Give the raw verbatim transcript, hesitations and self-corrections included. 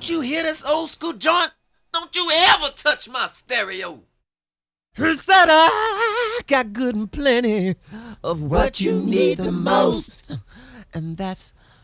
Don't you hear this old school joint? Don't you ever touch my stereo. He said I got good and plenty of what you need the most, and that's